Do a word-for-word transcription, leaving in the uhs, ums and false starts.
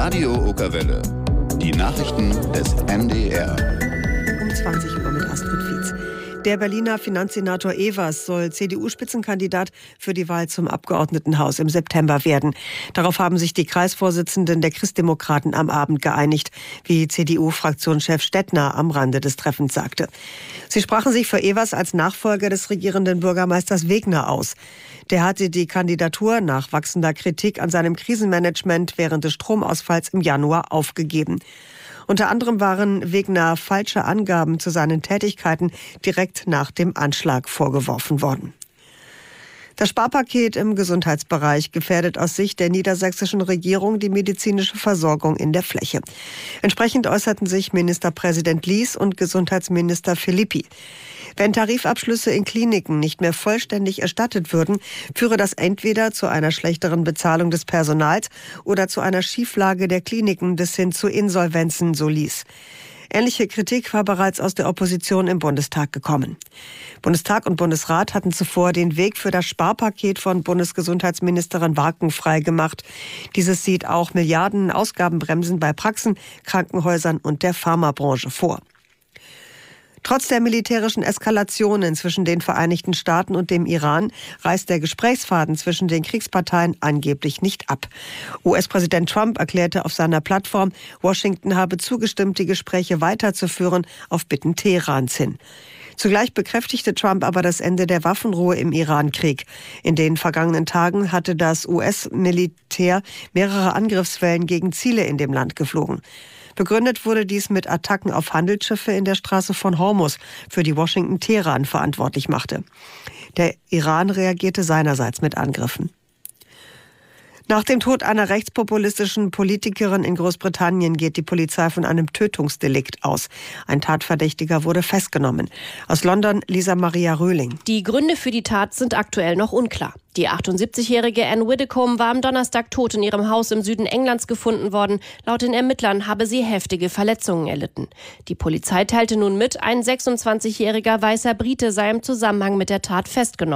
Radio Okerwelle. Die Nachrichten des N D R. Um zwanzig Uhr mit Astrid Fietz. Der Berliner Finanzsenator Evers soll C D U-Spitzenkandidat für die Wahl zum Abgeordnetenhaus im September werden. Darauf haben sich die Kreisvorsitzenden der Christdemokraten am Abend geeinigt, wie C D U-Fraktionschef Stettner am Rande des Treffens sagte. Sie sprachen sich für Evers als Nachfolger des regierenden Bürgermeisters Wegner aus. Der hatte die Kandidatur nach wachsender Kritik an seinem Krisenmanagement während des Stromausfalls im Januar aufgegeben. Unter anderem waren Wegner falsche Angaben zu seinen Tätigkeiten direkt nach dem Anschlag vorgeworfen worden. Das Sparpaket im Gesundheitsbereich gefährdet aus Sicht der niedersächsischen Regierung die medizinische Versorgung in der Fläche. Entsprechend äußerten sich Ministerpräsident Lies und Gesundheitsminister Philippi. Wenn Tarifabschlüsse in Kliniken nicht mehr vollständig erstattet würden, führe das entweder zu einer schlechteren Bezahlung des Personals oder zu einer Schieflage der Kliniken bis hin zu Insolvenzen, so Lies. Ähnliche Kritik war bereits aus der Opposition im Bundestag gekommen. Bundestag und Bundesrat hatten zuvor den Weg für das Sparpaket von Bundesgesundheitsministerin Warken freigemacht. Dieses sieht auch Milliarden Ausgabenbremsen bei Praxen, Krankenhäusern und der Pharmabranche vor. Trotz der militärischen Eskalationen zwischen den Vereinigten Staaten und dem Iran reißt der Gesprächsfaden zwischen den Kriegsparteien angeblich nicht ab. U S-Präsident Trump erklärte auf seiner Plattform, Washington habe zugestimmt, die Gespräche weiterzuführen, auf Bitten Teherans hin. Zugleich bekräftigte Trump aber das Ende der Waffenruhe im Iran-Krieg. In den vergangenen Tagen hatte das U S-Militär mehrere Angriffswellen gegen Ziele in dem Land geflogen. Begründet wurde dies mit Attacken auf Handelsschiffe in der Straße von Hormuz, für die Washington Teheran verantwortlich machte. Der Iran reagierte seinerseits mit Angriffen. Nach dem Tod einer rechtspopulistischen Politikerin in Großbritannien geht die Polizei von einem Tötungsdelikt aus. Ein Tatverdächtiger wurde festgenommen. Aus London Lisa Maria Röhling. Die Gründe für die Tat sind aktuell noch unklar. Die achtundsiebzigjährige Anne Widdecombe war am Donnerstag tot in ihrem Haus im Süden Englands gefunden worden. Laut den Ermittlern habe sie heftige Verletzungen erlitten. Die Polizei teilte nun mit, ein sechsundzwanzigjähriger weißer Brite sei im Zusammenhang mit der Tat festgenommen.